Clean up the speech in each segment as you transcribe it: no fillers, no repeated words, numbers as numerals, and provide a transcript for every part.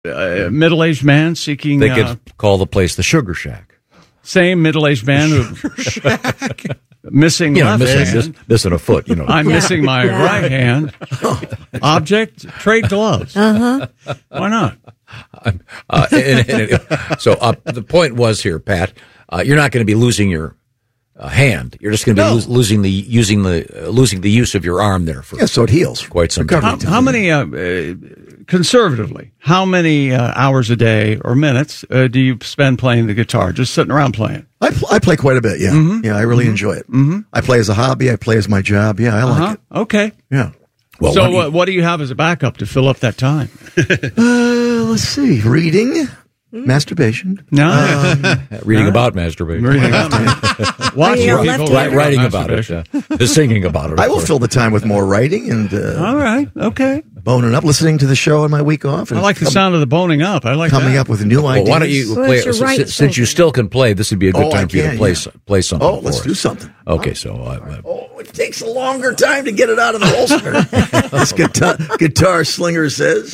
Middle-aged man seeking... They could call the place the Sugar Shack. Same middle-aged man who... missing left hand. Missing a foot, you know. I'm missing my right hand. Object, trade gloves. Why not? So the point was here, Pat, you're not going to be losing your hand. You're just going to be losing the use of your arm there for so it heals quite some time. How many conservatively? How many hours a day or minutes do you spend playing the guitar? Just sitting around playing? I play quite a bit. Yeah, yeah, I really enjoy it. I play as a hobby. I play as my job. Yeah, I like it. Okay. Yeah. Well, so what do you have as a backup to fill up that time? Let's see. Reading. Masturbation. No. Reading about masturbation. Watching people writing about it. Singing about it. I will fill the time with more writing and all right. Okay. Boning up, listening to the show on my week off. I like the sound of the boning up. I like coming up with new ideas. Why don't you play? Since you still can play, this would be a good time for you to play something. Oh, let's do something. Okay, so. It takes a longer time to get it out of the holster. This guitar slinger says.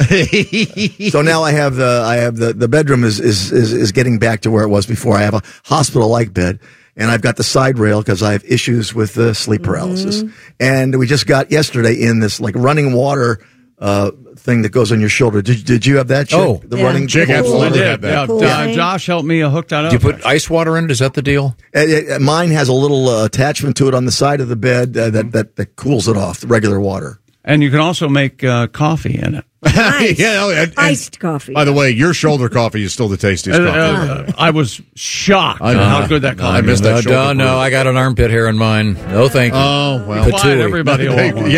So now I have the bedroom is getting back to where it was before. I have a hospital-like bed, and I've got the side rail because I have issues with sleep paralysis. And we just got yesterday in this like running water thing that goes on your shoulder. Did you have that? Chick? Running Chick absolutely had that. Yeah, Josh helped me hook that up. Do you put ice water in it? Is that the deal? Mine has a little attachment to it on the side of the bed that cools it off, the regular water. And you can also make coffee in it. Nice. And iced coffee. By the way, your shoulder coffee is still the tastiest coffee. I was shocked at how good that coffee I missed that shoulder. No, I got an armpit hair in mine. No, thank you. Oh, well. Fine, everybody all wants.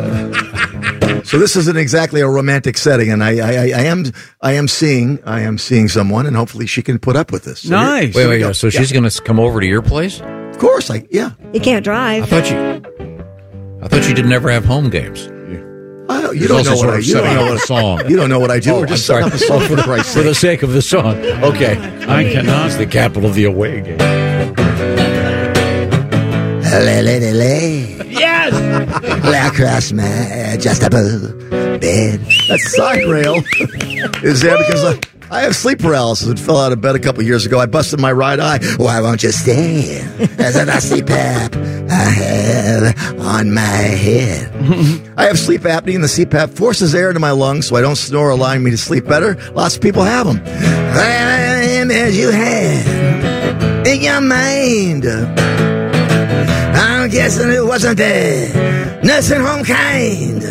Yeah. So this isn't exactly a romantic setting, and I am seeing someone, and hopefully she can put up with this. So nice. Wait. So she's going to come over to your place? Of course, You can't drive. I thought you didn't ever have home games. You don't know what I do. Setting up a song. You don't know what I do. We're just setting up a song for Christ's sake. For the sake of the song. Okay. I cannot. It's the capital of the away game. Yes! Lay across my adjustable bed. That side rail is there because I have sleep paralysis and fell out of bed a couple years ago. I busted my right eye. Why won't you stay? There's a CPAP I have on my head. I have sleep apnea, and the CPAP forces air into my lungs so I don't snore, allowing me to sleep better. Lots of people have them. As you have in your mind. I'm guessing it wasn't the nursing home kind.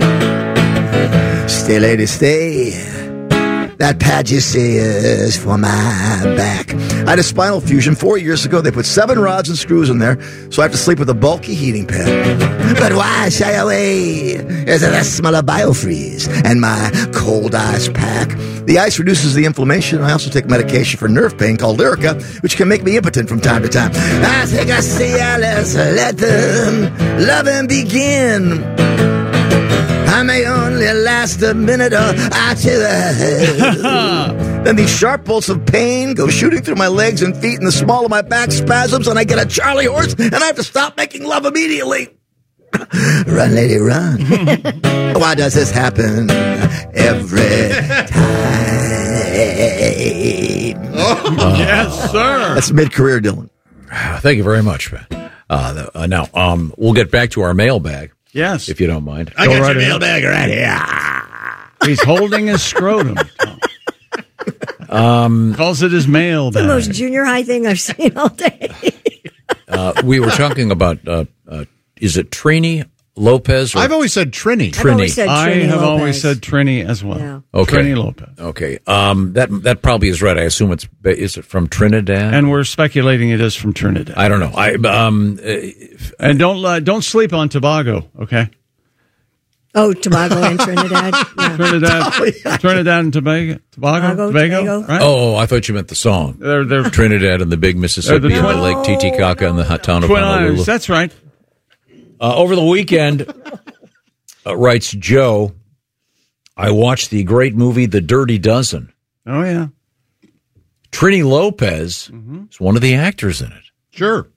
Stay, lady, stay. That pad you see is for my back. I had a spinal fusion 4 years ago. They put 7 rods and screws in there, so I have to sleep with a bulky heating pad. But why shy away? Is it the smell of biofreeze and my cold ice pack? The ice reduces the inflammation. I also take medication for nerve pain called Lyrica, which can make me impotent from time to time. I think I see Alice, let the loving begin. I may only last a minute or two. Then these sharp bolts of pain go shooting through my legs and feet, and the small of my back spasms, and I get a Charlie horse, and I have to stop making love immediately. Run, lady, run. Why does this happen every time? Yes, sir. That's mid-career, Dylan. Thank you very much, man. Now, we'll get back to our mailbag. Yes. If you don't mind. I got your mailbag right here. He's holding his scrotum. Calls it his mailbag. The most junior high thing I've seen all day. We were talking about, is it Trini Lopez? Or I've always said Trini. I have always said Trini as well. Yeah. Okay. Trini Lopez. Okay. That probably is right. I assume is it from Trinidad? And we're speculating it is from Trinidad. I don't know. And don't sleep on Tobago, okay? Oh, Tobago and Trinidad. Yeah. Trinidad and Tobago, right? Oh, I thought you meant the song. They're Trinidad and the big Mississippi and the Lake Titicaca and the hot town of Twin Honolulu. Islands. That's right. Over the weekend, writes Joe, I watched the great movie The Dirty Dozen. Oh, yeah. Trini Lopez is one of the actors in it. Sure.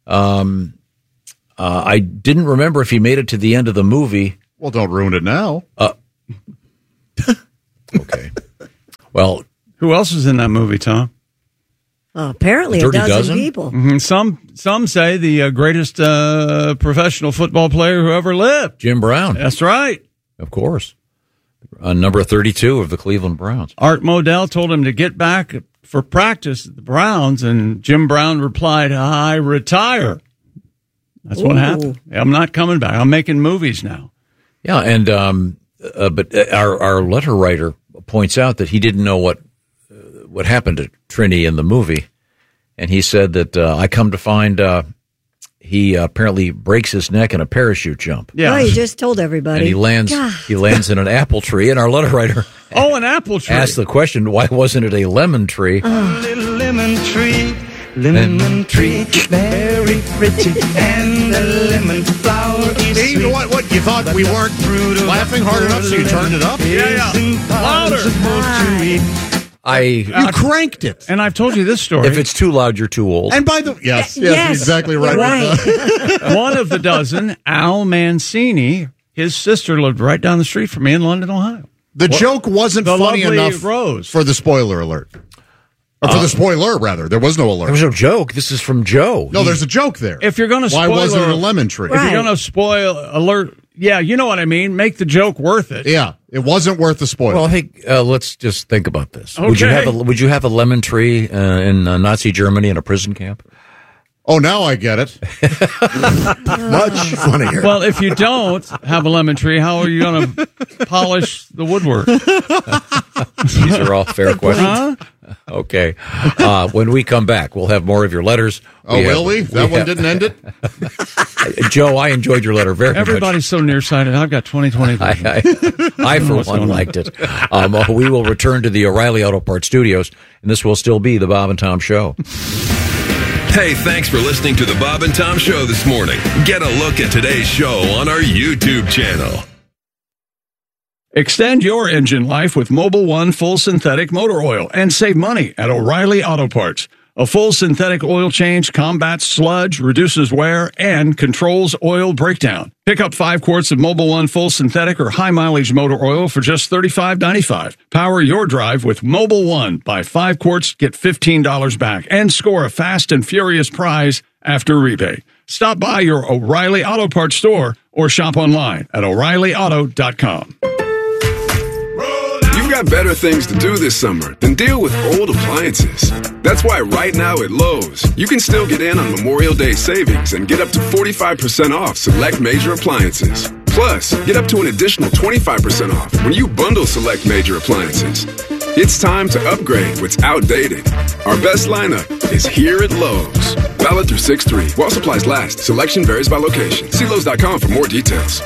I didn't remember if he made it to the end of the movie. Well, don't ruin it now. Okay. Well, who else is in that movie, Tom? Apparently, Dirty a dozen Dozen? people. Mm-hmm. Some say the greatest professional football player who ever lived. Jim Brown. That's right. Of course. Number 32 of the Cleveland Browns. Art Modell told him to get back for practice at the Browns, and Jim Brown replied, I retire. That's what happened. I'm not coming back. I'm making movies now. Yeah, and but our letter writer points out that he didn't know what happened to Trini in the movie, and he said that I come to find he apparently breaks his neck in a parachute jump. Yeah, Oh, you just told everybody. And he lands in an apple tree, and our letter writer an apple tree. asked the question, why wasn't it a lemon tree? Little lemon tree, very pretty, and the lemon flower is Hey, you know what? You thought we weren't laughing hard enough, so you turned it up? Yeah. Louder. You cranked it. And I've told you this story. If it's too loud, you're too old. And by the yes, Yes, exactly right. you're right. One of the dozen, Al Mancini, his sister lived right down the street from me in London, Ohio. The joke wasn't The funny lovely enough Rose. for the spoiler alert. Or for the spoiler, rather. There was no alert. There was no joke. This is from Joe. No, there's a joke there. If you're going to Why spoil wasn't it a lemon tree? If you're going to spoil alert, yeah, you know what I mean. Make the joke worth it. Yeah, it wasn't worth the spoiler. Well, hey, let's just think about this. Okay. Would you have a lemon tree in Nazi Germany in a prison camp? Oh, now I get it. Much funnier. Well, if you don't have a lemon tree, how are you going to polish the woodwork? These are all fair questions. Okay. When we come back, we'll have more of your letters. Will we? That one didn't end it? Joe, I enjoyed your letter very much. Everybody's so nearsighted. I've got 20/20 vision. I for one, liked it. We will return to the O'Reilly Auto Parts Studios, and this will still be the Bob and Tom Show. Hey, thanks for listening to the Bob and Tom Show this morning. Get a look at today's show on our YouTube channel. Extend your engine life with Mobil 1 full synthetic motor oil and save money at O'Reilly Auto Parts. A full synthetic oil change combats sludge, reduces wear, and controls oil breakdown. Pick up 5 quarts of Mobil 1 full synthetic or high mileage motor oil for just $35.95. Power your drive with Mobil 1. Buy 5 quarts, get $15 back, and score a fast and furious prize after rebate. Stop by your O'Reilly Auto Parts store or shop online at O'ReillyAuto.com. You've got better things to do this summer than deal with old appliances. That's why right now at Lowe's, you can still get in on Memorial Day savings and get up to 45% off select major appliances. Plus, get up to an additional 25% off when you bundle select major appliances. It's time to upgrade what's outdated. Our best lineup is here at Lowe's. Valid through 6/3. While supplies last. Selection varies by location. See Lowe's.com for more details.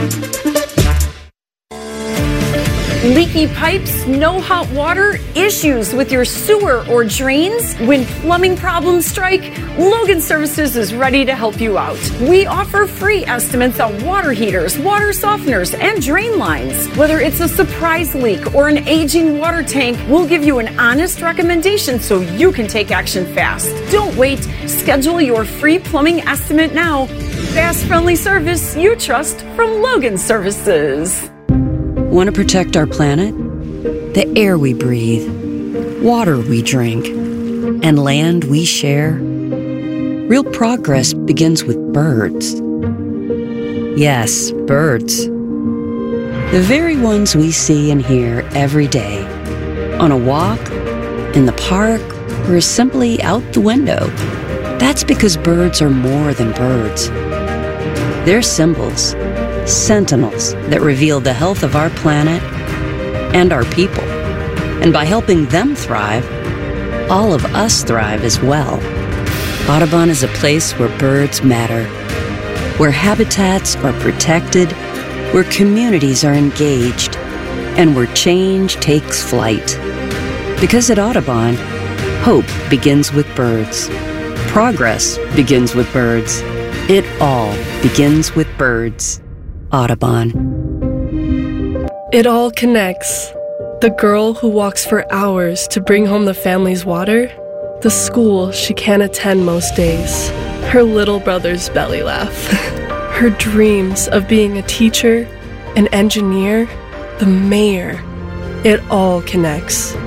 Leaky pipes, no hot water, issues with your sewer or drains? When plumbing problems strike, Logan Services is ready to help you out. We offer free estimates on water heaters, water softeners, and drain lines. Whether it's a surprise leak or an aging water tank, we'll give you an honest recommendation so you can take action fast. Don't wait. Schedule your free plumbing estimate now. Fast, friendly service you trust from Logan Services. Want to protect our planet? The air we breathe, water we drink, and land we share? Real progress begins with birds. Yes, birds. The very ones we see and hear every day. On a walk, in the park, or simply out the window. That's because birds are more than birds. They're symbols. Sentinels that reveal the health of our planet and our people. And by helping them thrive, all of us thrive as well. Audubon is a place where birds matter, where habitats are protected, where communities are engaged, and where change takes flight. Because at Audubon, hope begins with birds. Progress begins with birds. It all begins with birds. Audubon. It all connects. The girl who walks for hours to bring home the family's water, the school she can't attend most days, her little brother's belly laugh, her dreams of being a teacher, an engineer, the mayor. It all connects.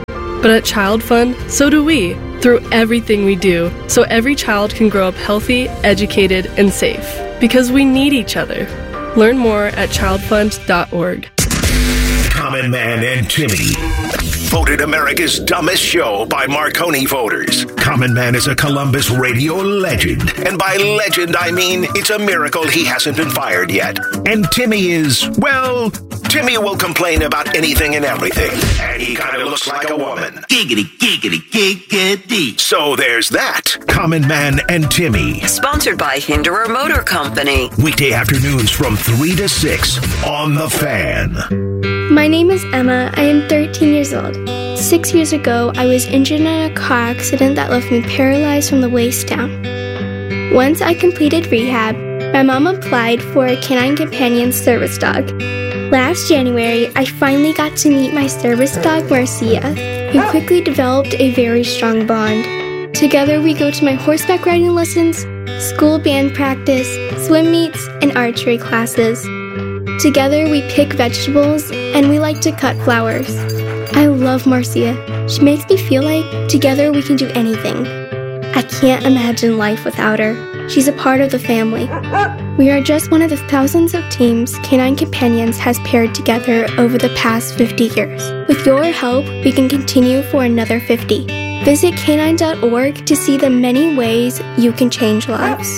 But at Child Fund, so do we, through everything we do, so every child can grow up healthy, educated, and safe. Because we need each other. Learn more at childfund.org. Common Man and Timmy. Voted America's dumbest show by Marconi voters. Common Man is a Columbus radio legend. And by legend, I mean it's a miracle he hasn't been fired yet. And Timmy is, well, Timmy will complain about anything and everything. And he kind of looks like a woman. Giggity, giggity, giggity. So there's that. Common Man and Timmy. Sponsored by Hinderer Motor Company. Weekday afternoons from 3 to 6 on The Fan. My name is Emma. I am 13 years old. 6 years ago, I was injured in a car accident that left me paralyzed from the waist down. Once I completed rehab, my mom applied for a Canine Companion service dog. Last January, I finally got to meet my service dog, Marcia. We quickly developed a very strong bond. Together, we go to my horseback riding lessons, school band practice, swim meets, and archery classes. Together, we pick vegetables, and we like to cut flowers. I love Marcia. She makes me feel like together we can do anything. I can't imagine life without her. She's a part of the family. We are just one of the thousands of teams Canine Companions has paired together over the past 50 years. With your help, we can continue for another 50. Visit canine.org to see the many ways you can change lives.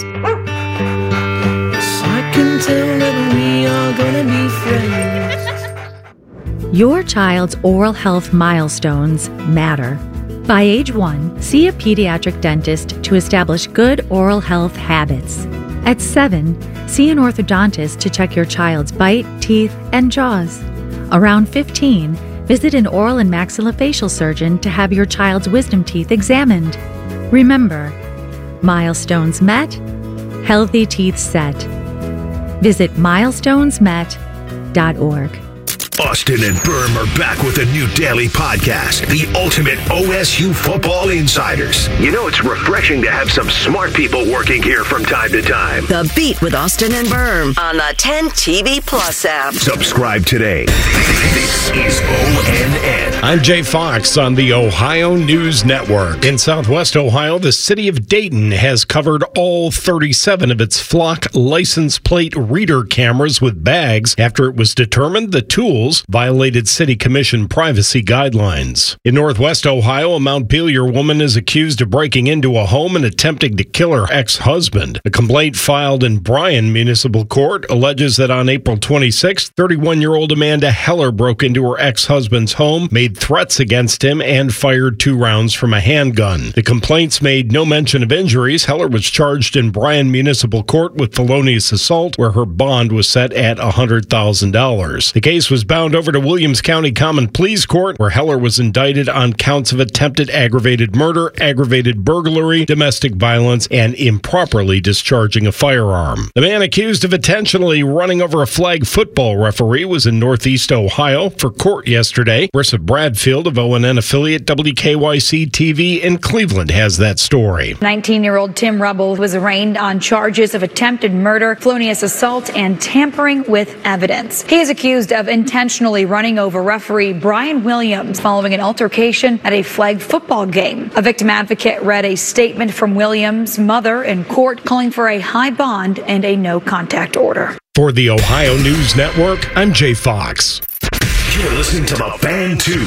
I can tell that we are gonna be friends. Your child's oral health milestones matter. By age 1, see a pediatric dentist to establish good oral health habits. At 7, see an orthodontist to check your child's bite, teeth, and jaws. Around 15, visit an oral and maxillofacial surgeon to have your child's wisdom teeth examined. Remember, milestones met, healthy teeth set. Visit milestonesmet.org. Austin and Berm are back with a new daily podcast, The Ultimate OSU Football Insiders. You know, it's refreshing to have some smart people working here from time to time. The Beat with Austin and Berm on the 10 TV Plus app. Subscribe today. This is ONN. I'm Jay Fox on the Ohio News Network. In Southwest Ohio, the city of Dayton has covered all 37 of its Flock license plate reader cameras with bags after it was determined the tools violated City Commission privacy guidelines. In Northwest Ohio, a Montpelier woman is accused of breaking into a home and attempting to kill her ex-husband. A complaint filed in Bryan Municipal Court alleges that on April 26th, 31-year-old Amanda Heller broke into her ex-husband's home, made threats against him, and fired 2 rounds from a handgun. The complaints made no mention of injuries. Heller was charged in Bryan Municipal Court with felonious assault, where her bond was set at $100,000. The case was bound over to Williams County Common Pleas Court, where Heller was indicted on counts of attempted aggravated murder, aggravated burglary, domestic violence, and improperly discharging a firearm. The man accused of intentionally running over a flag football referee was in Northeast Ohio for court yesterday. Marissa Bradfield of ONN affiliate WKYC-TV in Cleveland has that story. 19-year-old Tim Rubble was arraigned on charges of attempted murder, felonious assault, and tampering with evidence. He is accused of intentionally running over referee Brian Williams following an altercation at a flag football game. A victim advocate read a statement from Williams' mother in court calling for a high bond and a no-contact order. For the Ohio News Network, I'm Jay Fox. You're listening to The Fan 2.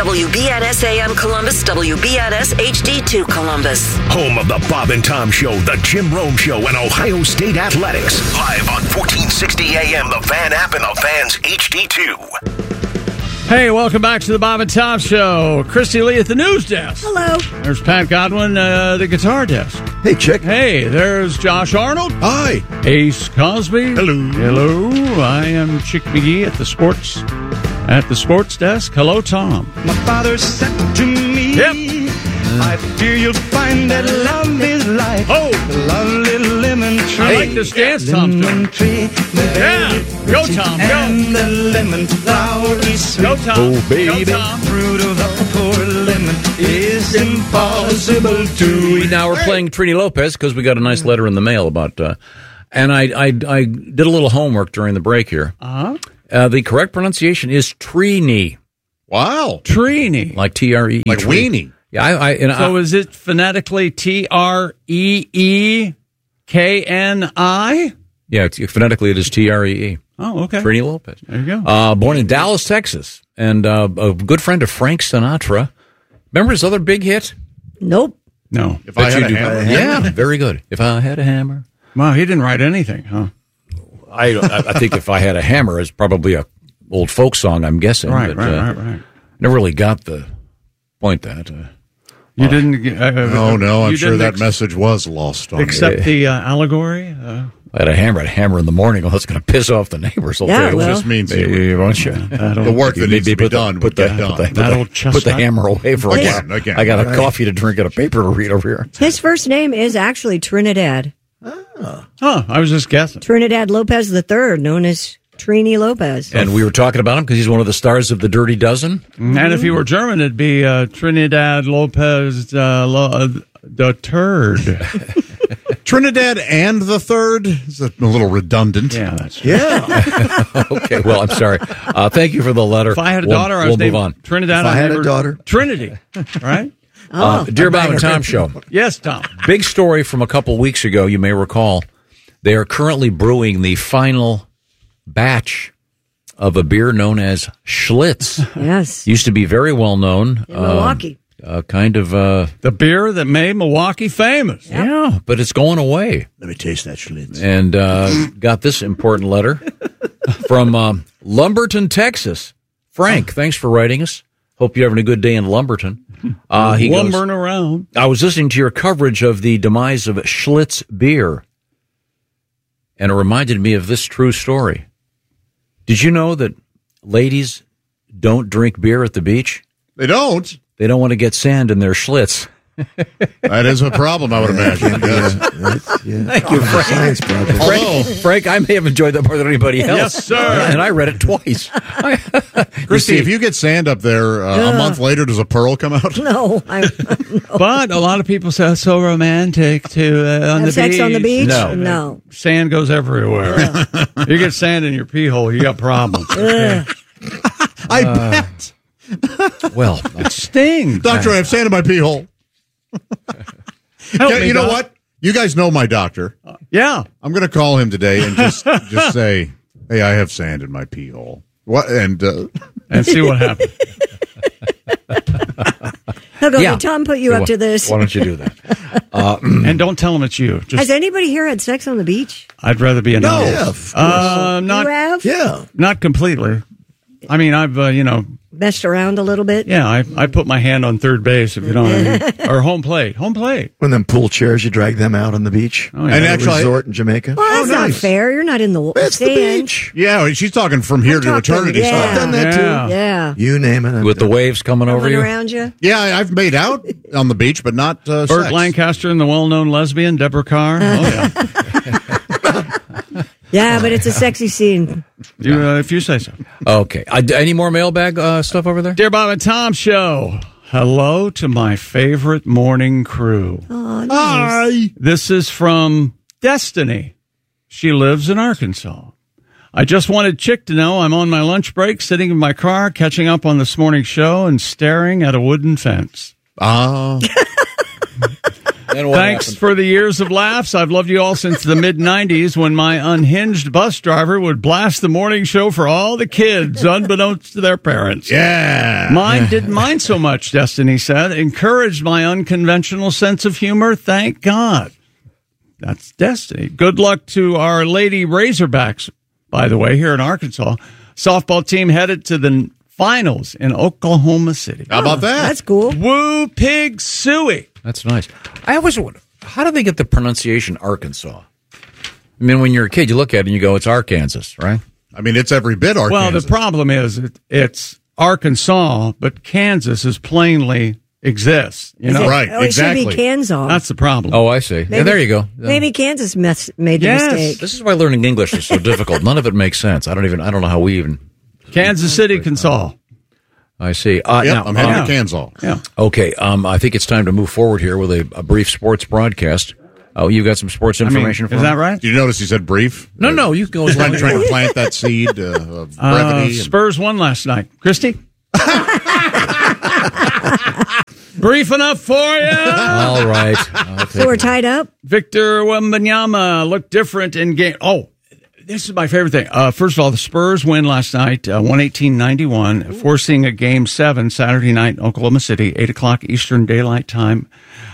WBNS AM Columbus, WBNS HD2 Columbus. Home of the Bob and Tom Show, the Jim Rome Show, and Ohio State Athletics. Live on 1460 AM, The Fan app, and The Fan's HD2. Hey, welcome back to the Bob and Tom Show. Christy Lee at the news desk. Hello. There's Pat Godwin, the guitar desk. Hey, Chick. Hey, there's Josh Arnold. Hi. Ace Cosby. Hello. Hello. I am Chick McGee at the sports desk. Hello, Tom. My father said to me, Yep. I fear you'll find that love is life. Oh, the lovely lemon tree. I like this dance, Tom. Lemon tree. Yeah. Go, Tom. Go. And the lemon flower is sweet. Go, Tom. Oh, baby. Go, Tom. Fruit of the poor lemon is impossible to eat. Now we're playing Trini Lopez because we got a nice letter in the mail about, and I did a little homework during the break here. Uh-huh. The correct pronunciation is Trini. Wow. Trini. Like Tree. Like weenie. Yeah, So is it phonetically Treekni? Yeah, phonetically it is Tree. Oh, okay. Trini Lopez. There you go. Born in Dallas, Texas, and a good friend of Frank Sinatra. Remember his other big hit? Nope. No. If I had a hammer. Yeah, very good. If I had a hammer. Wow, he didn't write anything, huh? I think If I Had a Hammer is probably a old folk song, I'm guessing. Right. Never really got the point that. You didn't. No, I'm sure that message was lost on Except me. the allegory. I had a hammer in the morning. Well, that's going to piss off the neighbors. I'll tell you what. It just means won't you? The work that needs to be done would get done. Put the hammer away for again. I got a coffee to drink and a paper to read over here. His first name is actually Trinidad. I was just guessing. Trinidad Lopez III, known as Trini Lopez. And we were talking about him because he's one of the stars of the Dirty Dozen. And if he were German, it'd be Trinidad Lopez the Turd. Trinidad and the Third is a little redundant. Yeah, that's true. Yeah. Okay, well, I'm sorry. Thank you for the letter. If I had a daughter, I we'll was move named on. Trinidad. If I had a daughter. Trinity, right? Dear Bob and Tom Show. Yes, Tom. Big story from a couple weeks ago, you may recall. They are currently brewing the final batch of a beer known as Schlitz. Yes. Used to be very well known. In Milwaukee. Kind of... the beer that made Milwaukee famous. Yep. Yeah, but it's going away. Let me taste that Schlitz. And got this important letter from Lumberton, Texas. Frank, thanks for writing us. Hope you're having a good day in Lumberton. He Lumbering goes, around. I was listening to your coverage of the demise of Schlitz beer, and it reminded me of this true story. Did you know that ladies don't drink beer at the beach? They don't? They don't want to get sand in their Schlitz. That is a problem, I would imagine. Thank you, Frank. Frank, I may have enjoyed that more than anybody else. Yes, sir. And I read it twice. Christy, if you get sand up there a month later, does a pearl come out? No. But a lot of people say it's so romantic to on the sex beach. on the beach? No. Sand goes everywhere. You get sand in your pee hole, you got problems. I bet. Well, it stings. Doctor, I have sand in my pee hole. You know what? You guys know my doctor. Yeah. I'm going to call him today and just say, hey, I have sand in my pee hole. What? And see what happens. He'll go, did Tom put you up to this? Why don't you do that? And don't tell him it's you. Has anybody here had sex on the beach? I'd rather be anonymous. Yeah, of course. Not, you have? Yeah. Not completely. I mean, I've, messed around a little bit? Yeah, I put my hand on third base, if you know what I mean. Or home plate. Home plate. When them pool chairs, you drag them out on the beach. Oh, yeah. And actually, resort in Jamaica. Well, that's not fair. You're not in the It's the sand. beach. yeah, she's talking from here to eternity. Yeah. I've done that too. Yeah. You name it. With the waves coming over you? Around you? Yeah, I've made out on the beach, but not Burt sex. Lancaster and the well-known lesbian, Deborah Carr. Oh, yeah. Yeah, but it's a sexy scene. If you say so. Okay. Any more mailbag stuff over there? Dear Bob and Tom Show, hello to my favorite morning crew. Oh, nice. Hi. This is from Destiny. She lives in Arkansas. I just wanted Chick to know I'm on my lunch break, sitting in my car, catching up on this morning's show and staring at a wooden fence. Thanks for the years of laughs. I've loved you all since the mid-'90s when my unhinged bus driver would blast the morning show for all the kids, unbeknownst to their parents. Yeah. Mine didn't mind so much, Destiny said. Encouraged my unconventional sense of humor. Thank God. That's Destiny. Good luck to our Lady Razorbacks, by the way, here in Arkansas. Softball team headed to the finals in Oklahoma City. How about that? That's cool. Woo pig suey. That's nice. I always wonder, how do they get the pronunciation Arkansas? I mean, when you're a kid, you look at it and you go, it's Arkansas, right? I mean, it's every bit Arkansas. Well, the problem is it's Arkansas, but Kansas is plainly exists. You know? Right, exactly. It should be Kansas. That's the problem. Oh, I see. Yeah, there you go. Maybe Kansas made the mistake. This is why learning English is so difficult. None of it makes sense. I don't know how we even... Kansas City, Kansas. I see. Now, I'm heading to Kansas. Yeah. Okay, I think it's time to move forward here with a brief sports broadcast. Oh, you got some sports information for is me? that right? Did you notice he said brief? No, you go as long as trying to plant that seed of brevity. Spurs won last night. Christy? Brief enough for you? All right. So we're tied up? Victor Wembanyama looked different in game. Oh, this is my favorite thing. First of all, the Spurs win last night, 118-91, forcing a Game 7 Saturday night in Oklahoma City, 8 o'clock Eastern Daylight Time.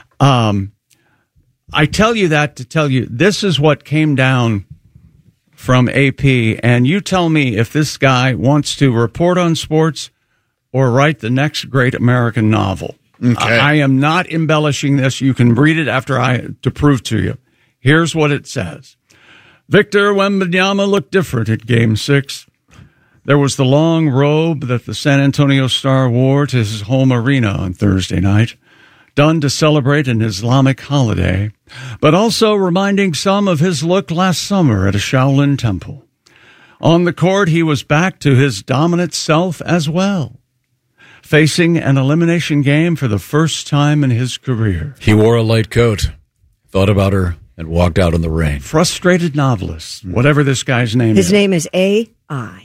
I tell you that to tell you this is what came down from AP, and you tell me if this guy wants to report on sports or write the next great American novel. Okay. I am not embellishing this. You can read it to prove to you. Here's what it says. Victor Wembanyama looked different at Game 6. There was the long robe that the San Antonio Star wore to his home arena on Thursday night, done to celebrate an Islamic holiday, but also reminding some of his look last summer at a Shaolin temple. On the court, he was back to his dominant self as well, facing an elimination game for the first time in his career. He wore a light coat, thought about her, and walked out in the rain. Frustrated novelist, whatever this guy's name is. His name is A.I.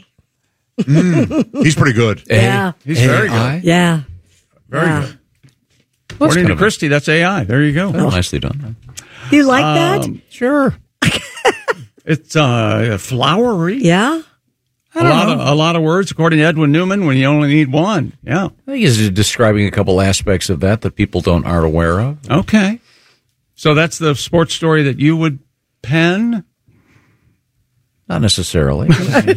He's pretty good. Yeah. He's very good. Yeah. Very good. According to Christy, that's AI. There you go. Oh, nicely done. You like that? Sure. It's flowery. Yeah. A lot of words, according to Edwin Newman, when you only need one. Yeah. I think he's describing a couple aspects of that people aren't aware of. Okay. So that's the sports story that you would pen? Not necessarily.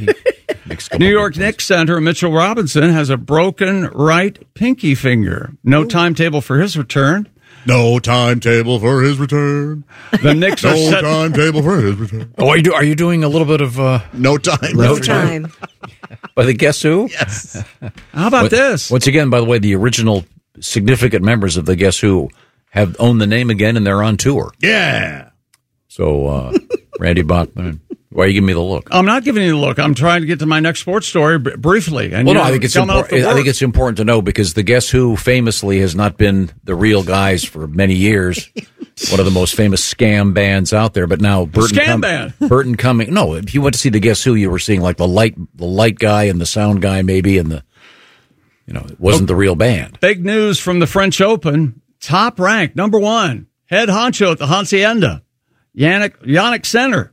New York Knicks center Mitchell Robinson has a broken right pinky finger. No timetable for his return. No timetable for his return. The Knicks are no timetable for his return. Oh, are you doing a little bit of no time? No time. By the Guess Who? Yes. How about this? Once again, by the way, the original significant members of the Guess Who have owned the name again, and they're on tour. Yeah. So, Randy Bachman, why are you giving me the look? I'm not giving you the look. I'm trying to get to my next sports story briefly. And I think it's important. I think it's important to know because the Guess Who famously has not been the real guys for many years. One of the most famous scam bands out there, but now Burton Cummings. No, if you went to see the Guess Who, you were seeing like the light guy and the sound guy, maybe, and it wasn't the real band. Big news from the French Open. Top ranked, number 1, head honcho at the Hacienda, Jannik Sinner.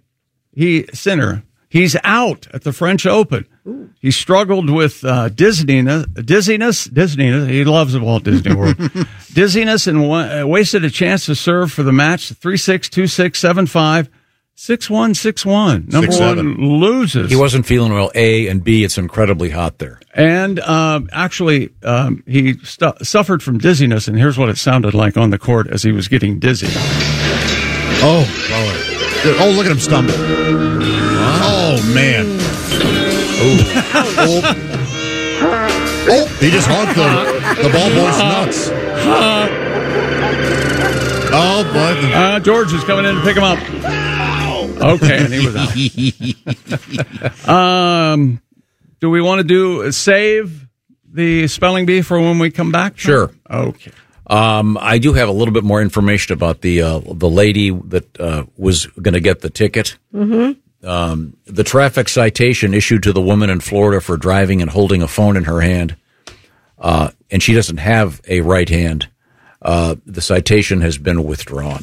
He's out at the French Open. Ooh. He struggled with dizziness. He loves Walt Disney World. Dizziness and wasted a chance to serve for the match. 3-6, 2-6, 7-5, 6-1, 6-1. Number 1 loses. He wasn't feeling well. A and B, it's incredibly hot there. And he suffered from dizziness, and here's what it sounded like on the court as he was getting dizzy. Oh, look at him stumble. Oh, man. He just honked the ball boy's nuts. Oh, boy. George is coming in to pick him up. Okay, and he was out. Do we want to save the spelling bee for when we come back? Sure. Okay. I do have a little bit more information about the lady that was going to get the ticket. Mm-hmm. The traffic citation issued to the woman in Florida for driving and holding a phone in her hand, and she doesn't have a right hand. The citation has been withdrawn.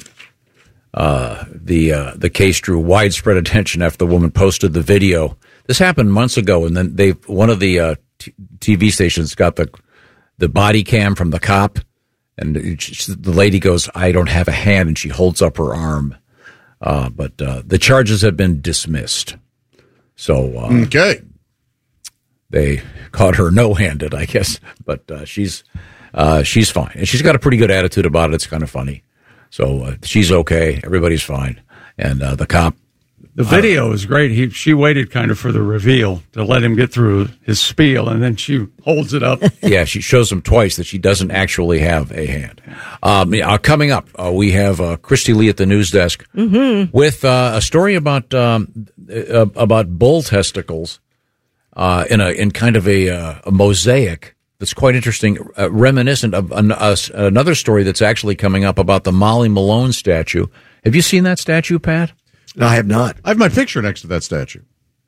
The case drew widespread attention after the woman posted the video. This happened months ago, and then one of the TV stations got the body cam from the cop, and the lady goes, "I don't have a hand," and she holds up her arm. But the charges have been dismissed. So okay, they caught her no-handed, I guess. But she's fine, and she's got a pretty good attitude about it. It's kind of funny. So she's okay. Everybody's fine. And the cop. The video is great. She waited kind of for the reveal to let him get through his spiel, and then she holds it up. Yeah, she shows him twice that she doesn't actually have a hand. Coming up, we have Christy Lee at the news desk with a story about bull testicles in kind of a mosaic. That's quite interesting, reminiscent of another story that's actually coming up about the Molly Malone statue. Have you seen that statue, Pat? No, I have not. I have my picture next to that statue.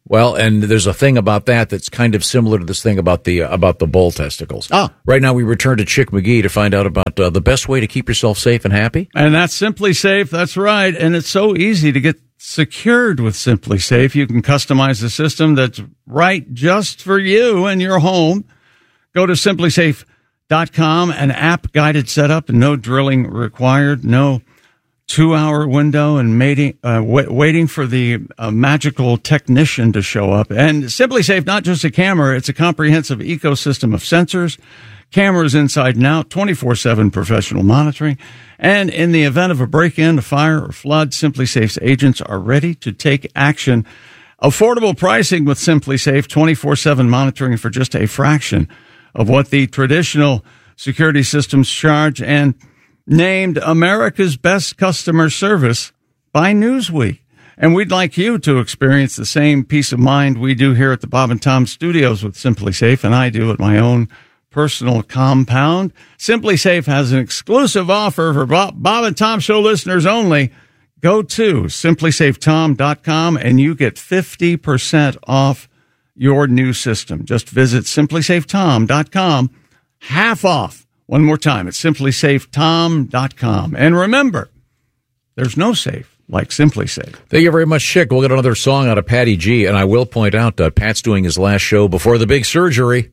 Well, and there's a thing about that that's kind of similar to this thing about the bull testicles. Right now we return to Chick McGee to find out about the best way to keep yourself safe and happy. And that's Simply Safe. That's right. And it's so easy to get secured with Simply Safe. You can customize the system that's right just for you and your home. Go to simplysafe.com, an app-guided setup, and no drilling required, no 2-hour window and waiting for the magical technician to show up. And Simply Safe, not just a camera, it's a comprehensive ecosystem of sensors, cameras inside and out, 24/7 professional monitoring. And in the event of a break-in, a fire, or flood, Simply Safe's agents are ready to take action. Affordable pricing with Simply Safe, 24/7 monitoring for just a fraction of what the traditional security systems charge, and named America's Best Customer Service by Newsweek. And we'd like you to experience the same peace of mind we do here at the Bob and Tom Studios with Simply Safe, and I do at my own personal compound. Simply Safe has an exclusive offer for Bob and Tom Show listeners only. Go to simplysafetom.com and you get 50% off your new system. Just visit simplysafetom.com, half off. One more time, it's simplysafetom.com. And remember, there's no safe like Simply Safe. Thank you very much, Chick. We'll get another song out of Patty G. And I will point out that Pat's doing his last show before the big surgery.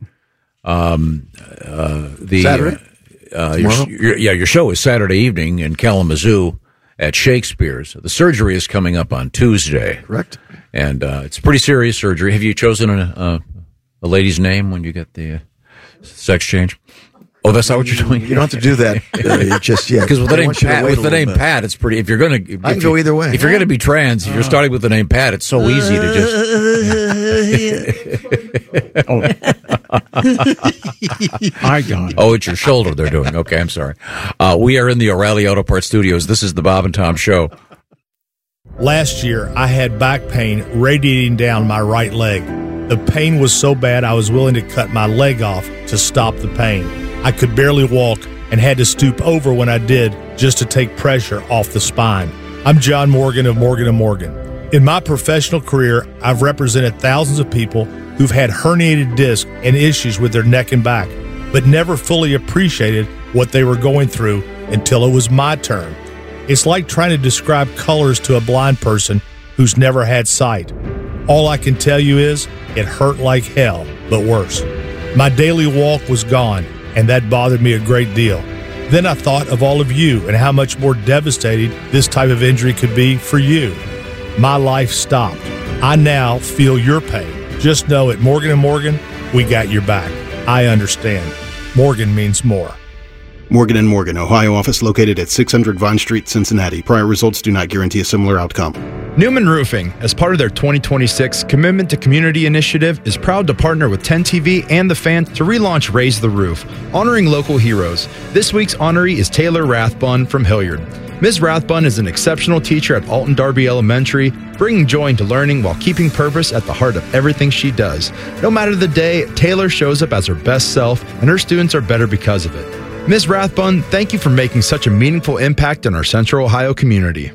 Saturday? Your show is Saturday evening in Kalamazoo at Shakespeare's. The surgery is coming up on Tuesday. Correct. And it's a pretty serious surgery. Have you chosen a lady's name when you get the sex change? Oh, that's not what you're doing. You don't have to do that just yet. Because with the name Pat, it's pretty. If you're going to, I can go either way. If you're going to be trans, if you're starting with the name Pat, it's so easy to just. I got it. Oh, it's your shoulder they're doing. Okay, I'm sorry. We are in the O'Reilly Auto Parts Studios. This is the Bob and Tom Show. Last year, I had back pain radiating down my right leg. The pain was so bad I was willing to cut my leg off to stop the pain. I could barely walk and had to stoop over when I did just to take pressure off the spine. I'm John Morgan of Morgan & Morgan. In my professional career, I've represented thousands of people who've had herniated discs and issues with their neck and back, but never fully appreciated what they were going through until it was my turn. It's like trying to describe colors to a blind person who's never had sight. All I can tell you is it hurt like hell, but worse. My daily walk was gone, and that bothered me a great deal. Then I thought of all of you and how much more devastating this type of injury could be for you. My life stopped. I now feel your pain. Just know at Morgan & Morgan, we got your back. I understand. Morgan means more. Morgan & Morgan, Ohio office located at 600 Vine Street, Cincinnati. Prior results do not guarantee a similar outcome. Newman Roofing, as part of their 2026 Commitment to Community initiative, is proud to partner with 10TV and The Fan to relaunch Raise the Roof, honoring local heroes. This week's honoree is Taylor Rathbun from Hilliard. Ms. Rathbun is an exceptional teacher at Alton Darby Elementary, bringing joy into learning while keeping purpose at the heart of everything she does. No matter the day, Taylor shows up as her best self, and her students are better because of it. Ms. Rathbun, thank you for making such a meaningful impact in our Central Ohio community.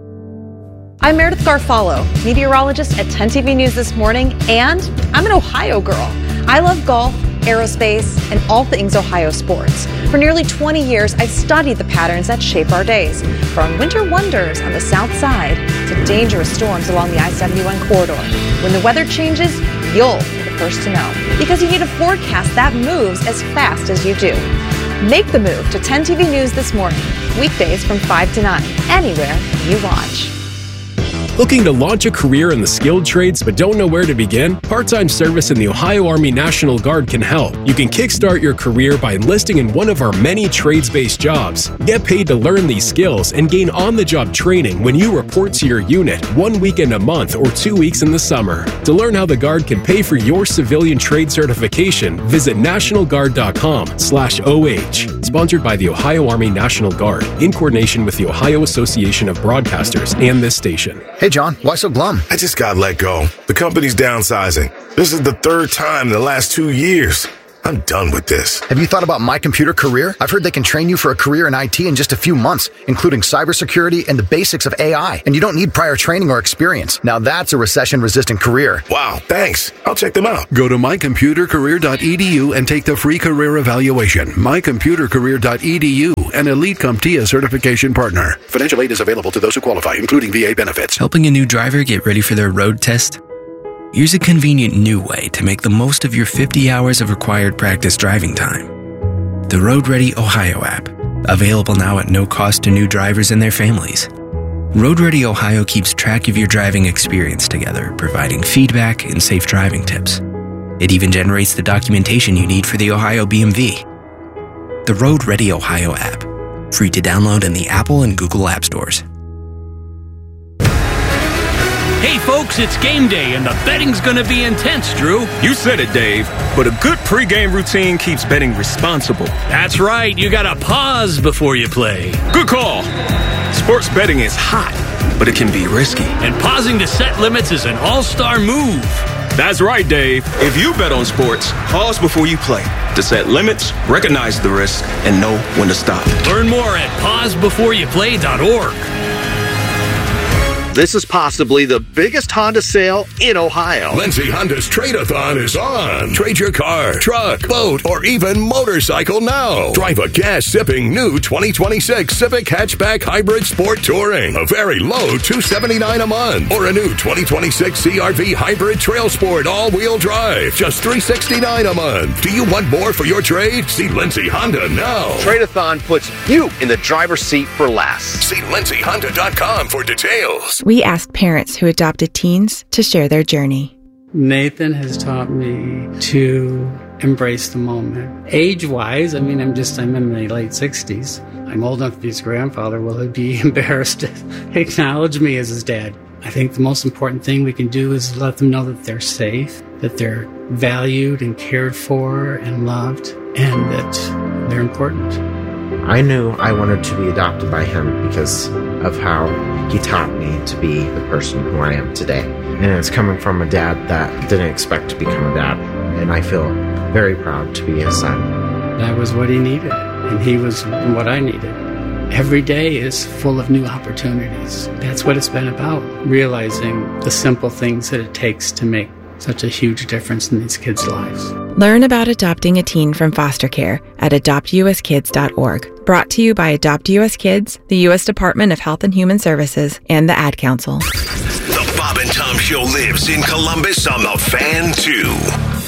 I'm Meredith Garfalo, meteorologist at 10 TV News This Morning, and I'm an Ohio girl. I love golf, aerospace, and all things Ohio sports. For nearly 20 years, I've studied the patterns that shape our days, from winter wonders on the south side to dangerous storms along the I-71 corridor. When the weather changes, you'll be the first to know, because you need a forecast that moves as fast as you do. Make the move to 10 TV News This Morning, weekdays from 5 to 9, anywhere you watch. Looking to launch a career in the skilled trades but don't know where to begin? Part-time service in the Ohio Army National Guard can help. You can kickstart your career by enlisting in one of our many trades-based jobs. Get paid to learn these skills and gain on-the-job training when you report to your unit 1 weekend a month or 2 weeks in the summer. To learn how the Guard can pay for your civilian trade certification, visit nationalguard.com/OH. Sponsored by the Ohio Army National Guard in coordination with the Ohio Association of Broadcasters and this station. Hey, John, why so glum? I just got let go. The company's downsizing. This is the third time in the last 2 years. I'm done with this. Have you thought about My Computer Career? I've heard they can train you for a career in IT in just a few months, including cybersecurity and the basics of AI. And you don't need prior training or experience. Now that's a recession-resistant career. Wow, thanks. I'll check them out. Go to mycomputercareer.edu and take the free career evaluation. mycomputercareer.edu, an Elite CompTIA certification partner. Financial aid is available to those who qualify, including VA benefits. Helping a new driver get ready for their road test? Here's a convenient new way to make the most of your 50 hours of required practice driving time. The Road Ready Ohio app, available now at no cost to new drivers and their families. Road Ready Ohio keeps track of your driving experience together, providing feedback and safe driving tips. It even generates the documentation you need for the Ohio BMV. The Road Ready Ohio app, free to download in the Apple and Google App Stores. Hey folks, it's game day and the betting's gonna be intense, Drew. You said it, Dave, but a good pregame routine keeps betting responsible. That's right, you gotta pause before you play. Good call. Sports betting is hot, but it can be risky. And pausing to set limits is an all-star move. That's right, Dave. If you bet on sports, pause before you play to set limits, recognize the risk, and know when to stop. Learn more at pausebeforeyouplay.org. This is possibly the biggest Honda sale in Ohio. Lindsay Honda's Trade-a-thon is on. Trade your car, truck, boat, or even motorcycle now. Drive a gas-sipping new 2026 Civic Hatchback Hybrid Sport Touring. A very low $279 a month. Or a new 2026 CRV Hybrid Trail Sport all-wheel drive. Just $369 a month. Do you want more for your trade? See Lindsay Honda now. Trade-a-thon puts you in the driver's seat for less. See lindsayhonda.com for details. We asked parents who adopted teens to share their journey. Nathan has taught me to embrace the moment. Age-wise, I'm in my late 60s. I'm old enough to be his grandfather. Will he be embarrassed to acknowledge me as his dad? I think the most important thing we can do is let them know that they're safe, that they're valued and cared for and loved, and that they're important. I knew I wanted to be adopted by him because of how he taught me to be the person who I am today. And it's coming from a dad that didn't expect to become a dad. And I feel very proud to be his son. That was what he needed, and he was what I needed. Every day is full of new opportunities. That's what it's been about, realizing the simple things that it takes to make such a huge difference in these kids' lives. Learn about adopting a teen from foster care at adoptuskids.org. Brought to you by Adopt US Kids, the U.S. Department of Health and Human Services, and the Ad Council. The Bob and Tom Show lives in Columbus on the Fan, too.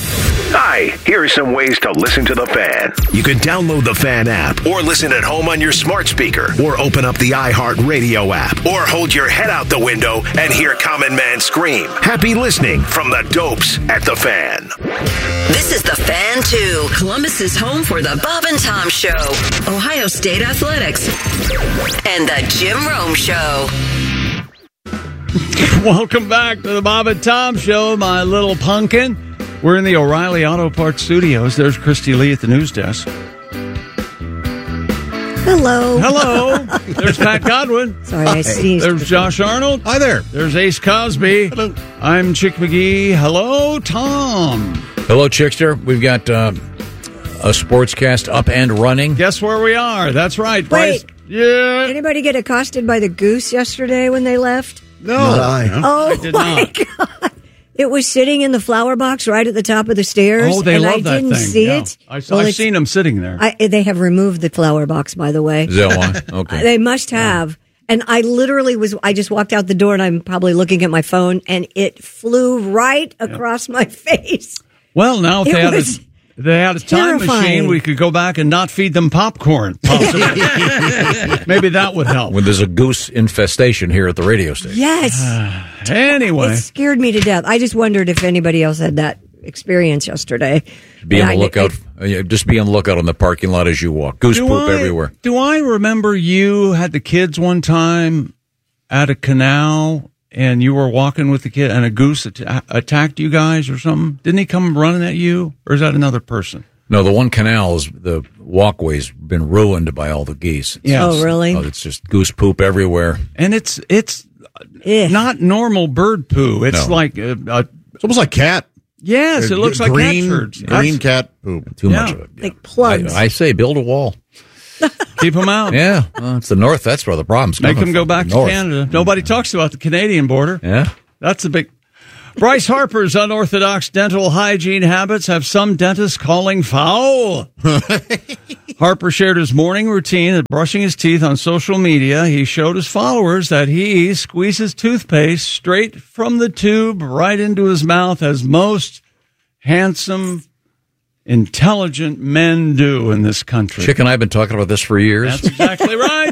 Hi, here are some ways to listen to the Fan. You can download the Fan app, or listen at home on your smart speaker, or open up the iHeartRadio app, or hold your head out the window and hear Common Man scream. Happy listening from the Dopes at the Fan. This is the Fan 2, Columbus's home for the Bob and Tom Show, Ohio State Athletics, and the Jim Rome Show. Welcome back to the Bob and Tom Show, my little pumpkin. We're in the O'Reilly Auto Parts studios. There's Christy Lee at the news desk. Hello. Hello. There's Pat Godwin. Sorry, I sneezed. There's Josh Arnold. Hi there. There's Ace Cosby. Hello. I'm Chick McGee. Hello, Tom. Hello, Chickster. We've got a sportscast up and running. Guess where we are? That's right. Wait. Bryce. Yeah. Anybody get accosted by the goose yesterday when they left? No. Not I. Oh, I did my not. God. It was sitting in the flower box right at the top of the stairs. Oh, they love that thing. I didn't see it. I've seen them sitting there. They have removed the flower box, by the way. Is that why? Okay. They must have. And I literally I just walked out the door and I'm probably looking at my phone and it flew right across my face. Well, now if they had a time machine, we could go back and not feed them popcorn. Possibly. Maybe that would help. When there's a goose infestation here at the radio station. Yes. Anyway. It scared me to death. I just wondered if anybody else had that experience yesterday. Be on the lookout. Just be on the lookout on the parking lot as you walk. Goose poop everywhere. Do I remember you had the kids one time at a canal and you were walking with the kid and a goose attacked you guys or something? Didn't he come running at you? Or is that another person? No, the one canal is the walkway's been ruined by all the geese. Yes. Oh, really? It's just goose poop everywhere. And it's not normal bird poo. It's like it's almost like cat. Yes, it looks like green, cat turds. green cat poop. Too much of it. Like plugs. I say build a wall. Keep them out. Yeah, well, it's the north. That's where the problem's Make coming them go from, back the to north. Canada. Nobody talks about the Canadian border. Yeah. That's a big... Bryce Harper's unorthodox dental hygiene habits have some dentists calling foul. Harper shared his morning routine of brushing his teeth on social media. He showed his followers that he squeezes toothpaste straight from the tube right into his mouth, as most handsome, intelligent men do in this country. Chick and I have been talking about this for years. That's exactly right.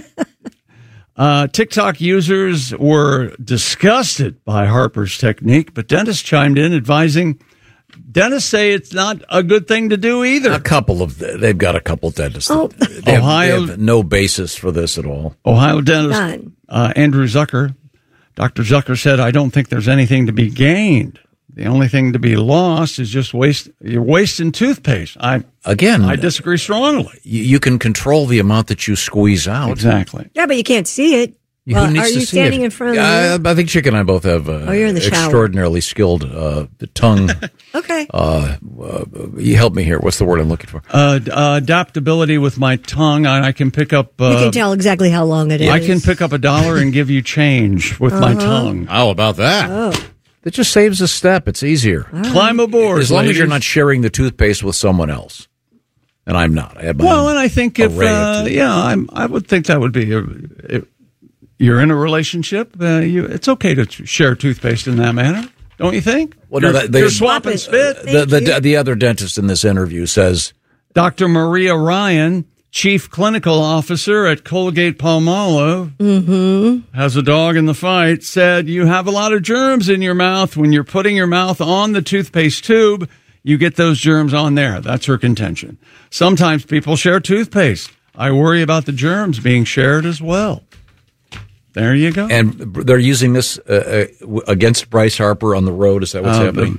TikTok users were disgusted by Harper's technique, but dentists chimed in advising dentists say it's not a good thing to do either. They've got a couple dentists. Oh. They have no basis for this at all. Ohio dentist Andrew Zucker, Dr. Zucker said, I don't think there's anything to be gained. The only thing to be lost is just you're wasting toothpaste. I disagree strongly. You can control the amount that you squeeze out. Exactly. Yeah, but you can't see it. Who Well, needs are to you see standing it? in front of the mirror? I think Chick and I both have you're in the shower. extraordinarily skilled tongue. Okay. You help me here. What's the word I'm looking for? Adaptability with my tongue. I can pick up... you can tell exactly how long it is. I can pick up $1 and give you change with my tongue. How about that? Oh. It just saves a step. It's easier. Climb aboard, as long as you're ladies. not sharing the toothpaste with someone else. And I'm not. I have my Well, own and I think array of toothpaste. I would think that would be... if you're in a relationship, it's okay to share toothpaste in that manner, don't you think? Well, you're swapping spit. The other dentist in this interview says... Dr. Maria Ryan, Chief Clinical Officer at Colgate-Palmolive, has a dog in the fight, said you have a lot of germs in your mouth. When you're putting your mouth on the toothpaste tube, you get those germs on there. That's her contention. Sometimes people share toothpaste. I worry about the germs being shared as well. There you go. And they're using this against Bryce Harper on the road. Is that what's happening?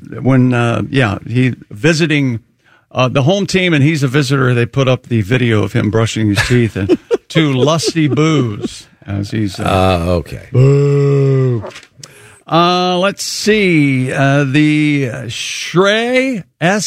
He visiting the home team, and he's a visitor. They put up the video of him brushing his teeth and to lusty boos as he's okay. Boo. Let's see. The Shrey,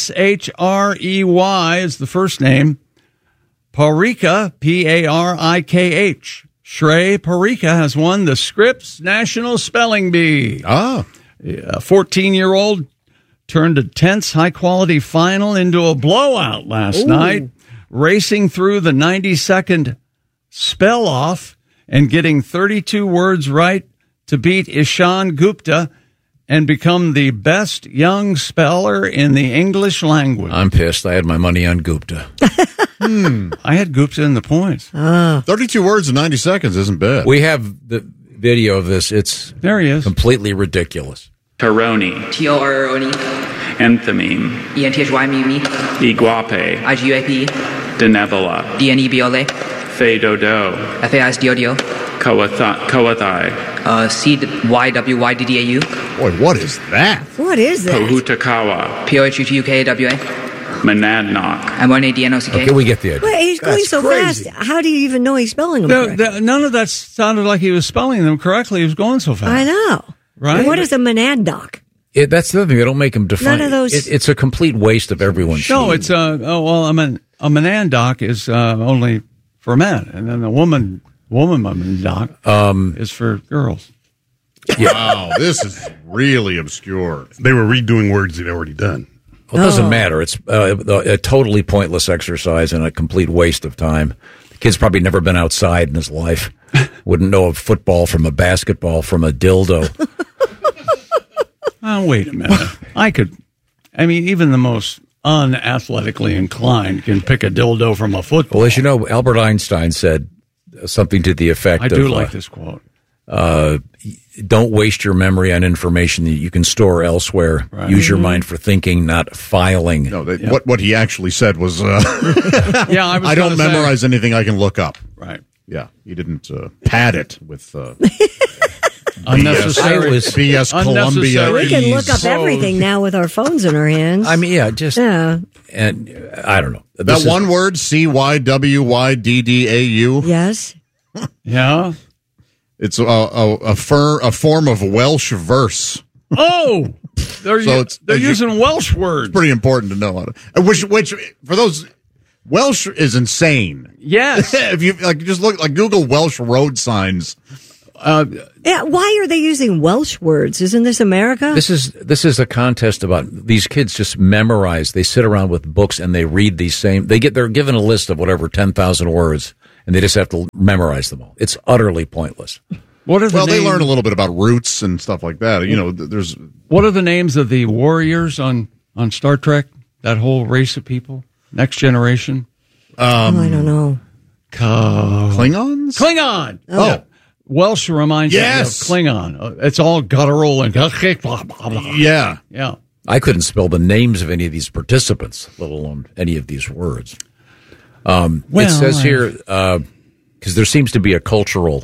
Shrey is the first name. Parikh, Parikh. Shrey Parikh has won the Scripps National Spelling Bee. A 14-year-old turned a tense, high-quality final into a blowout last night, racing through the 90-second spell-off and getting 32 words right to beat Ishan Gupta and become the best young speller in the English language. I'm pissed. I had my money on Gupta. I had Gupta in the points. 32 words in 90 seconds isn't bad. We have the video of this. It's there he is. Completely ridiculous. Taroni. T-O-R-O-N-E. Enthymeme. E-N-T-H-Y-M-E-M-E. Iguape. I-G-U-A-P. Denebola. D-N-E-B-O-L-A. Faidodo. F-A-I-S-D-O-D-O. Coathai. C-Y-W-Y-D-D-A-U. Boy, what is that? What is that? Pohutakawa. P-O-H-U-T-U-K-A-W-A. Monadnock. M-O-N-A-D-N-O-C-K. Okay, we get the idea. Wait, he's going so fast. How do you even know he's spelling them correctly? None of that sounded like he was spelling them correctly. He was going so fast. I know. Right? What is a monadnock? That's the other thing. They don't make them define. None of those. It's a complete waste of everyone's No, time. it's a monadnock is only for men, and then the woman monadnock is for girls. Wow, this is really obscure. They were redoing words they'd already done. Well, it doesn't matter. It's a totally pointless exercise and a complete waste of time. The kid's probably never been outside in his life. Wouldn't know a football from a basketball from a dildo. Oh, wait a minute. Even the most unathletically inclined can pick a dildo from a football. Well, as you know, Albert Einstein said something to the effect of... I do like this quote. Don't waste your memory on information that you can store elsewhere. Right. Use your mind for thinking, not filing. No, what he actually said was, I don't memorize anything I can look up. Right. Yeah, he didn't pad it with unnecessary BS Columbia. We can look up everything now with our phones in our hands. I mean, and I don't know. That one word, C-Y-W-Y-D-D-A-U. Yes. Yeah. It's a form of Welsh verse. Oh! They're using Welsh words. It's pretty important to know how to. Which for those, Welsh is insane. Yes. If you just look Google Welsh road signs. Yeah, why are they using Welsh words? Isn't this America? This is a contest about these kids just memorize. They sit around with books and they read these same. They're given a list of whatever 10,000 words, and they just have to memorize them all. It's utterly pointless. They learn a little bit about roots and stuff like that. There's. What are the names of the warriors on Star Trek? That whole race of people, Next Generation. I don't know. Klingons. Klingon. Oh. Yeah. Welsh reminds me of Klingon. It's all guttural and blah, blah, blah. Yeah. Yeah. I couldn't spell the names of any of these participants, let alone any of these words. It says here, because there seems to be a cultural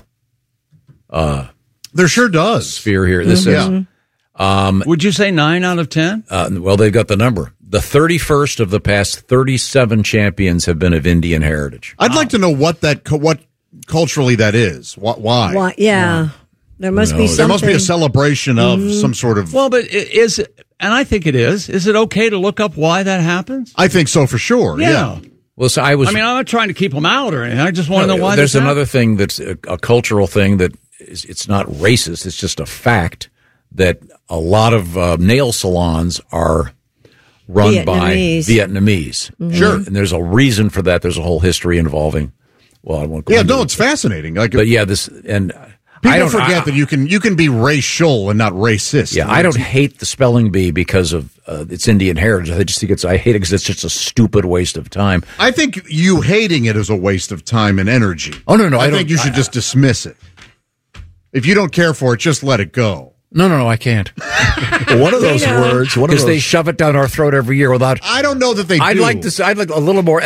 there sure does sphere here. This says, would you say 9 out of 10? Well, they've got the number. The 31st of the past 37 champions have been of Indian heritage. I'd like to know what culturally that is. Why? Yeah. There must be something. There must be a celebration of some sort of. Well, but is it, and I think it is. Is it okay to look up why that happens? I think so for sure. Yeah. Well, so I'm not trying to keep them out or anything. I just want to know why. There's another thing that's a cultural thing that it's not racist. It's just a fact that a lot of nail salons are run by Vietnamese. Mm-hmm. Sure. And there's a reason for that. There's a whole history involving. Well, I won't go. It's fascinating. People forget that you can be racial and not racist. Yeah, I don't hate the spelling bee because of its Indian heritage. I just think I hate it because it's just a stupid waste of time. I think you hating it is a waste of time and energy. Oh no, I think you should just dismiss it. If you don't care for it, just let it go. No, I can't. One of those words, because they shove it down our throat every year without. I don't know that they. I'd like a little more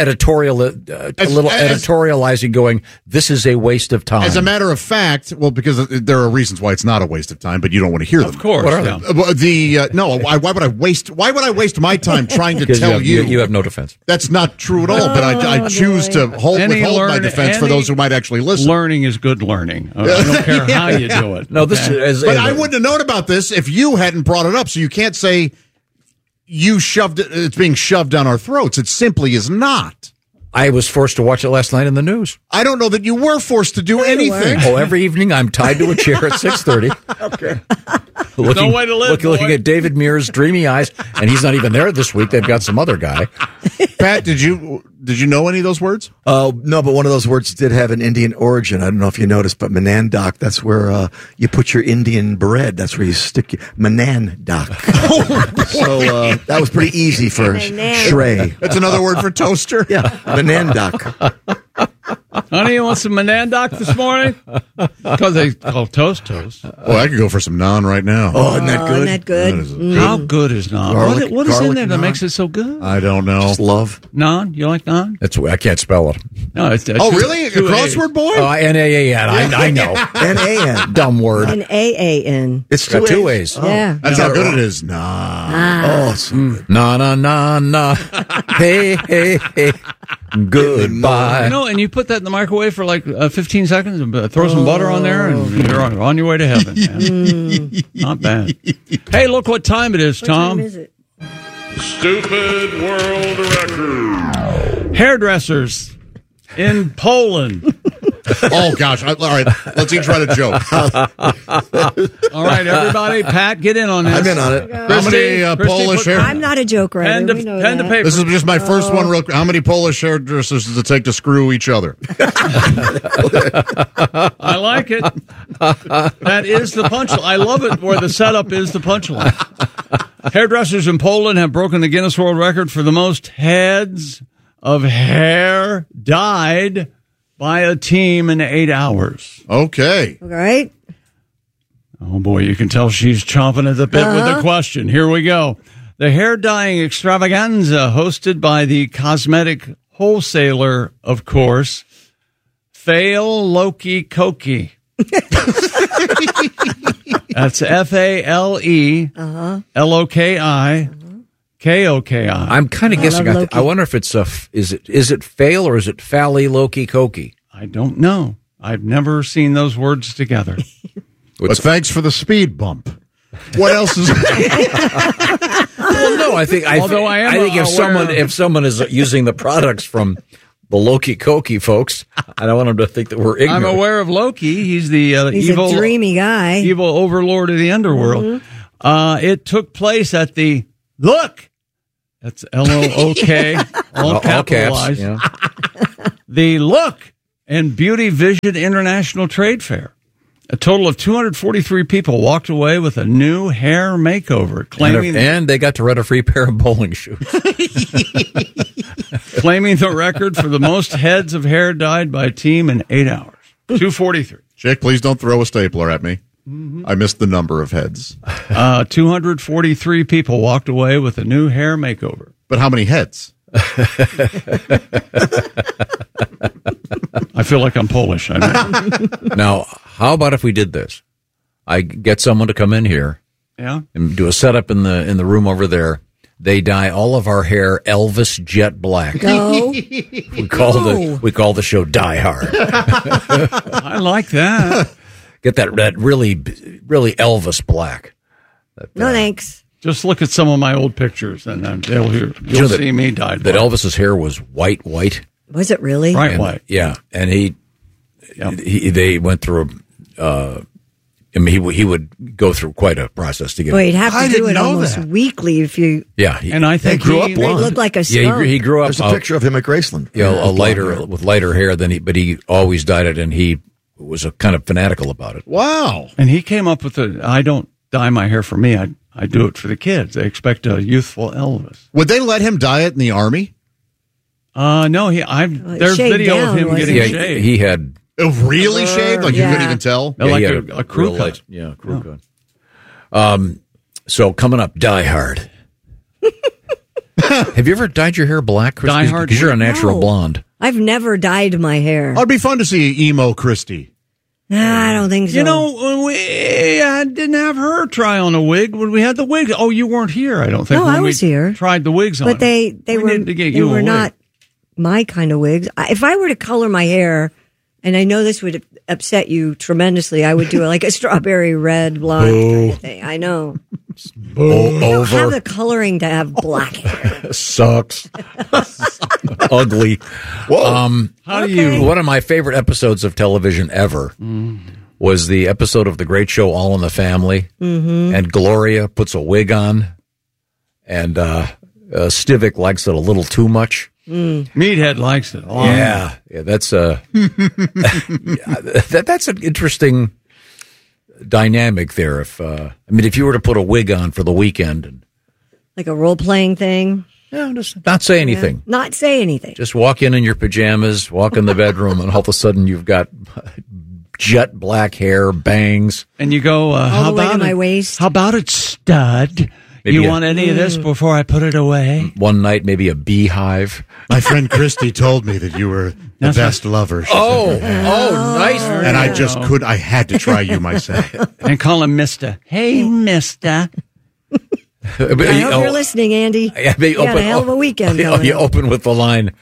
editorializing. Going, this is a waste of time. As a matter of fact, because there are reasons why it's not a waste of time, but you don't want to hear them. Of course, what are they? Why would I waste? Why would I waste my time trying to tell you? You have no defense. That's not true at all. But I choose to withhold my defense for those who might actually listen. Learning is good learning. I don't care how you do it. No, this is. But I wouldn't have known about this if you hadn't brought it up. So you can't say it's being shoved down our throats. It simply is not. I was forced to watch it last night in the news. I don't know that you were forced to do anything. Oh, every evening I'm tied to a chair at 6:30. Okay. No way to live. Looking at David Muir's dreamy eyes, and he's not even there this week. They've got some other guy. Pat, did you know any of those words? No, but one of those words did have an Indian origin. I don't know if you noticed, but Manandak, that's where you put your Indian bread. That's where you stick your Manandak. So that was pretty easy for Shrey. That's another word for toaster? Yeah, Manandak. Honey, you want some Manandak this morning? Because they call toast. Well, I could go for some naan right now. Oh, isn't that good? Isn't that good? How good is naan? What is in there that makes it so good? I don't know. Just love. Naan? You like naan? I can't spell it. No, it's really? A crossword boy? Oh, N-A-A-N. I know. N-A-N. Dumb word. N-A-A-N. It's got two A's. Oh. Yeah. That's how good it is. Nah. Oh, it's so good. Na. Hey. Goodbye. And you put that in the microwave for like 15 seconds and throw some butter on there, and you're on your way to heaven. Man. Not bad. Hey, look what time it is, Tom. What time is it? Stupid world record. Hairdressers in Poland. Oh, gosh. All right. Let's each write a joke. All right, everybody. Pat, get in on this. I'm in on it. How many Polish hair? I'm not a joke writer. Pen to paper. This is just my first one. Real quick. How many Polish hairdressers does it take to screw each other? I like it. That is the punchline. I love it where the setup is the punchline. Hairdressers in Poland have broken the Guinness World Record for the most heads of hair dyed by a team in 8 hours. Okay. All right. Oh, boy, you can tell she's chomping at the bit with the question. Here we go. The hair dyeing extravaganza hosted by the cosmetic wholesaler, of course, Fail Loki Koki. That's F-A-L-E L-O-K-I K-O-K-I. I'm kind of guessing. I wonder if it's is it fail or is it Fally Loki Koki? I don't know. I've never seen those words together. But thanks for the speed bump. What else is? Well, no, I think if someone is using the products from the Loki Koki folks, I don't want them to think that we're ignorant. I'm aware of Loki. He's the He's evil, a dreamy guy, evil overlord of the underworld. Mm-hmm. It took place at the Look. That's LOOK, all capitalized. Yeah. The Look and Beauty Vision International Trade Fair. A total of 243 people walked away with a new hair makeover, claiming and they got to rent a free pair of bowling shoes. Claiming the record for the most heads of hair dyed by a team in 8 hours. 243. Jake, please don't throw a stapler at me. I missed the number of heads. 243 people walked away with a new hair makeover. But how many heads? I feel like I'm Polish. Now, how about if we did this? I get someone to come in here, and do a setup in the room over there. They dye all of our hair Elvis jet black. No. we call the show Die Hard. I like that. Get that really Elvis black. No thanks. Just look at some of my old pictures, and then you'll see me dyed that black. Elvis's hair was white. Was it really? Bright white. Yeah, and they went through he would go through quite a process to get. Well, you'd have to do it almost weekly if you. Yeah, and I think he grew up blonde. They look like a skunk. Yeah, he grew up. There's a picture of him at Graceland. Yeah, with lighter hair than but he always dyed it, and he was a kind of fanatical about it. Wow! And he came up with I don't dye my hair for me. I do it for the kids. They expect a youthful Elvis. Would they let him dye it in the Army? No. There's video of him getting shaved. He had really shaved, like you couldn't even tell. Like a crew cut. Crew cut. So coming up, Die Hard. Have you ever dyed your hair black, Christy? Die Hard, because you're a natural blonde. I've never dyed my hair. It'd be fun to see emo Christy. Nah, I don't think so. You know, when we didn't have her try on a wig when we had the wig. Oh, you weren't here, I don't think. No, when I was here. Tried the wigs on. But they were not my kind of wigs. If I were to color my hair, and I know this would upset you tremendously, I would do like a strawberry red blonde kind of thing. I know. I don't have the coloring to have black hair. Sucks. Ugly. Whoa. How do you? One of my favorite episodes of television ever was the episode of The Great Show, All in the Family, and Gloria puts a wig on, and Stivic likes it a little too much. Meathead likes it. Yeah, that's that's an interesting dynamic there. If you were to put a wig on for the weekend, and like a role playing thing. Yeah, just not say anything. Yeah. Not say anything. Just walk in your pajamas, walk in the bedroom, and all of a sudden you've got jet black hair, bangs, and you go, "How about my waist? How about it, stud? Maybe you want any of this before I put it away?" One night, maybe a beehive. My friend Christy told me that you were the best lover. Oh, nice! And I just could. I had to try you myself. And call him Mister. Hey, Mister. I hope you're listening, Andy. You had a hell of a weekend. You open with the line,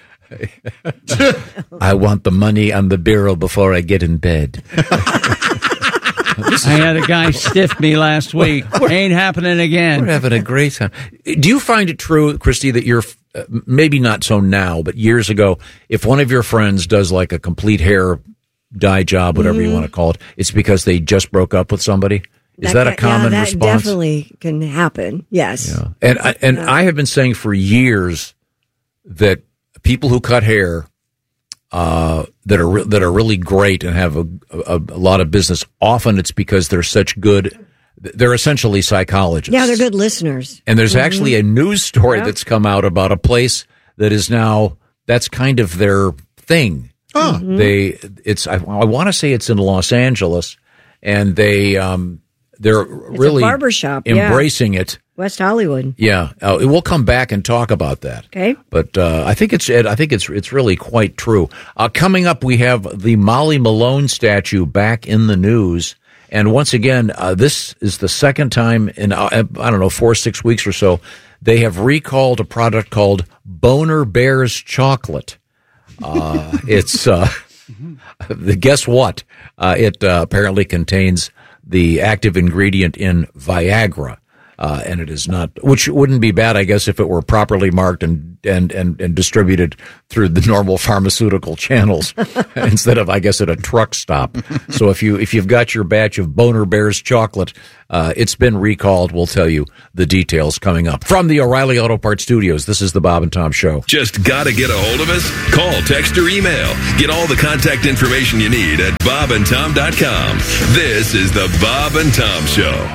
"I want the money on the bureau before I get in bed." I had a guy stiff me last week. Ain't happening again. We're having a great time. Do you find it true, Christy, that you're maybe not so now, but years ago, if one of your friends does like a complete hair dye job, whatever you want to call it, it's because they just broke up with somebody? Is that a common response? That definitely can happen. Yes. Yeah. And I have been saying for years that people who cut hair that are really great and have a lot of business, often it's because they're such good. They're essentially psychologists. Yeah, they're good listeners. And there's actually a news story that's come out about a place that is now that's kind of their thing. Oh. I want to say it's in Los Angeles, and they're really a barbershop, embracing it. West Hollywood. Yeah, we'll come back and talk about that. Okay, but I think it's really quite true. Coming up, we have the Molly Malone statue back in the news, and once again, this is the second time in 4 or 6 weeks or so they have recalled a product called Boner Bears chocolate. It's guess what? It apparently contains the active ingredient in Viagra. And it is not, which wouldn't be bad, I guess, if it were properly marked and distributed through the normal pharmaceutical channels instead of, I guess, at a truck stop. So if you've got your batch of Boner Bears chocolate, it's been recalled. We'll tell you the details coming up. From the O'Reilly Auto Parts Studios, this is the Bob and Tom Show. Just gotta get a hold of us? Call, text, or email. Get all the contact information you need at bobandtom.com. This is the Bob and Tom Show.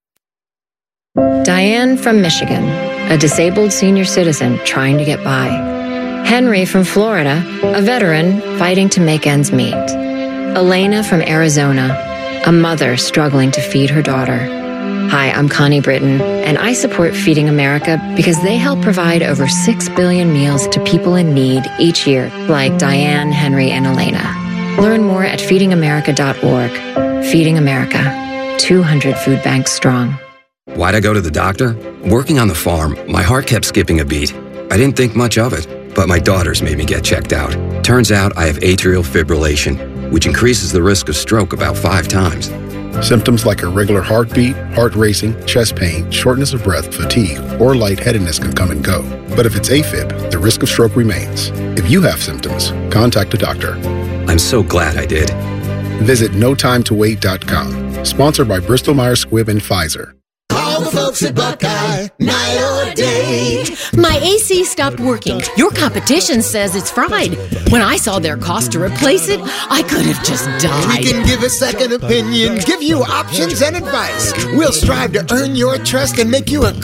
Diane from Michigan, a disabled senior citizen trying to get by. Henry from Florida, a veteran fighting to make ends meet. Elena from Arizona, a mother struggling to feed her daughter. Hi, I'm Connie Britton, and I support Feeding America because they help provide over 6 billion meals to people in need each year, like Diane, Henry, and Elena. Learn more at feedingamerica.org. Feeding America, 200 food banks strong. Why'd I go to the doctor? Working on the farm, my heart kept skipping a beat. I didn't think much of it, but my daughters made me get checked out. Turns out I have atrial fibrillation, which increases the risk of stroke about 5 times. Symptoms like irregular heartbeat, heart racing, chest pain, shortness of breath, fatigue, or lightheadedness can come and go. But if it's AFib, the risk of stroke remains. If you have symptoms, contact a doctor. I'm so glad I did. Visit NoTimeToWait.com. Sponsored by Bristol Myers Squibb and Pfizer. All the folks at Buckeye, night or day. My AC stopped working. Your competition says it's fried. When I saw their cost to replace it, I could have just died. We can give a second opinion, give you options and advice. We'll strive to earn your trust and make you a